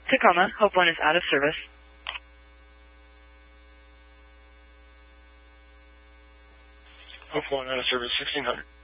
Tacoma, Hope 1 is out of service. Hope 1 out of service, 1600.